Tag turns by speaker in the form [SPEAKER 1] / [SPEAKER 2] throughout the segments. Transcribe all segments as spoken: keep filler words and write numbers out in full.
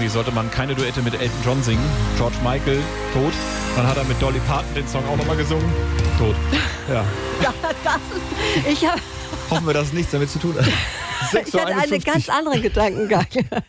[SPEAKER 1] Eigentlich sollte man keine Duette mit Elton John singen. George Michael, tot. Dann hat er mit Dolly Parton den Song auch nochmal gesungen. Tot. Ja.
[SPEAKER 2] Ja, das ist... Ich habe...
[SPEAKER 1] Hoffen wir, dass es nichts damit zu tun hat.
[SPEAKER 2] Ich hatte einen ganz anderen Gedankengang.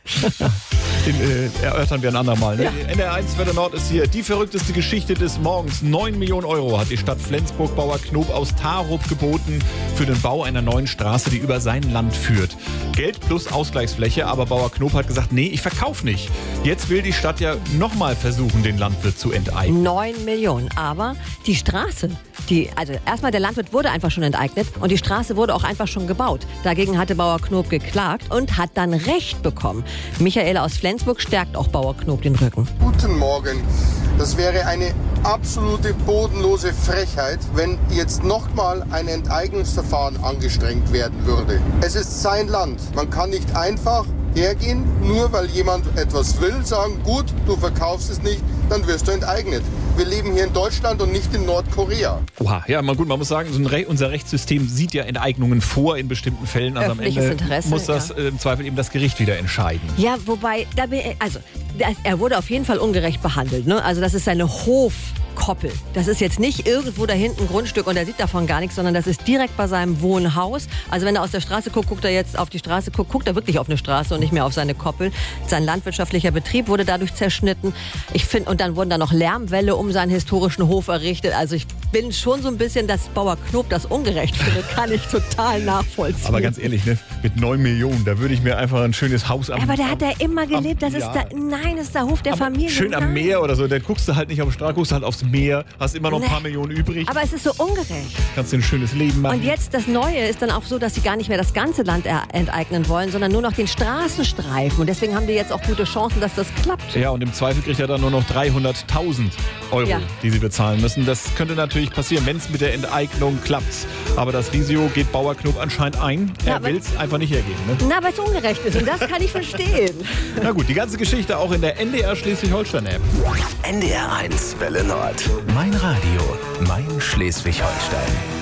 [SPEAKER 1] Den äh, erörtern wir ein andermal. Ne?
[SPEAKER 2] Ja.
[SPEAKER 1] N R eins Welle Nord ist hier. Die verrückteste Geschichte des Morgens. neun Millionen Euro hat die Stadt Flensburg Bauer Knob aus Tarup geboten für den Bau einer neuen Straße, die über sein Land führt. Geld plus Ausgleichsfläche, aber Bauer Knob hat gesagt, nee, ich verkaufe nicht. Jetzt will die Stadt ja nochmal versuchen, den Landwirt zu enteignen.
[SPEAKER 2] neun Millionen. Aber die Straße, die, also erstmal der Landwirt wurde einfach schon enteignet und die Straße wurde auch einfach schon gebaut. Dagegen hatte Bauer Knob geklagt und hat dann Recht bekommen. Michaela aus Flensburg stärkt auch Bauer Knob den Rücken.
[SPEAKER 3] Guten Morgen. Das wäre eine absolute bodenlose Frechheit, wenn jetzt nochmal ein Enteignungsverfahren angestrengt werden würde. Es ist sein Land. Man kann nicht einfach hergehen, nur weil jemand etwas will, sagen, gut, du verkaufst es nicht, dann wirst du enteignet. Wir leben hier in Deutschland und nicht in Nordkorea.
[SPEAKER 1] Oha, ja, mal gut, man muss sagen, so ein Re- unser Rechtssystem sieht ja Enteignungen vor in bestimmten Fällen. Also am
[SPEAKER 2] Öffentliches
[SPEAKER 1] Ende
[SPEAKER 2] Interesse,
[SPEAKER 1] muss das
[SPEAKER 2] ja.
[SPEAKER 1] äh, im Zweifel eben das Gericht wieder entscheiden.
[SPEAKER 2] Ja, wobei, da bin, also das, er wurde auf jeden Fall ungerecht behandelt. Ne? Also das ist seine Hofkoppel. Das ist jetzt nicht irgendwo da hinten ein Grundstück und er sieht davon gar nichts, sondern das ist direkt bei seinem Wohnhaus. Also wenn er aus der Straße guckt, guckt er jetzt auf die Straße, guckt, guckt er wirklich auf eine Straße und nicht mehr auf seine Koppel. Sein landwirtschaftlicher Betrieb wurde dadurch zerschnitten. Ich finde, und dann wurden da noch Lärmwälle um seinen historischen Hof errichtet. Also ich bin schon so ein bisschen, dass Bauer Knob das ungerecht findet, kann ich total nachvollziehen.
[SPEAKER 1] Aber ganz ehrlich, ne, mit neun Millionen, da würde ich mir einfach ein schönes Haus am...
[SPEAKER 2] Aber da hat
[SPEAKER 1] am,
[SPEAKER 2] er immer gelebt. Das
[SPEAKER 1] am,
[SPEAKER 2] ist
[SPEAKER 1] ja.
[SPEAKER 2] da, nein, das ist der Hof der
[SPEAKER 1] Aber
[SPEAKER 2] Familie.
[SPEAKER 1] schön am
[SPEAKER 2] Nein.
[SPEAKER 1] Meer oder so, dann guckst du halt nicht auf die Straße, guckst halt aufs Meer, hast immer noch ein
[SPEAKER 2] Nee.
[SPEAKER 1] paar Millionen übrig,
[SPEAKER 2] Aber es ist so ungerecht.
[SPEAKER 1] kannst dir ein schönes Leben machen.
[SPEAKER 2] Und jetzt das Neue ist dann auch so, dass sie gar nicht mehr das ganze Land er- enteignen wollen, sondern nur noch den Straßenstreifen. Und deswegen haben die jetzt auch gute Chancen, dass das klappt.
[SPEAKER 1] Ja, und im Zweifel kriegt er dann nur noch dreihunderttausend Euro,
[SPEAKER 2] Ja.
[SPEAKER 1] die sie bezahlen müssen. Das könnte natürlich passieren, wenn es mit der Enteignung klappt. Aber das Risiko geht Bauer Knob anscheinend ein.
[SPEAKER 2] Ja,
[SPEAKER 1] Er
[SPEAKER 2] aber-
[SPEAKER 1] will es einfach nicht hergeben. Ne?
[SPEAKER 2] Na, weil es ungerecht ist. Und das kann ich verstehen.
[SPEAKER 1] Na gut, die ganze Geschichte auch in der N D R Schleswig-Holstein-App.
[SPEAKER 4] N D R eins Welle Nord. Mein Radio, mein Schleswig-Holstein.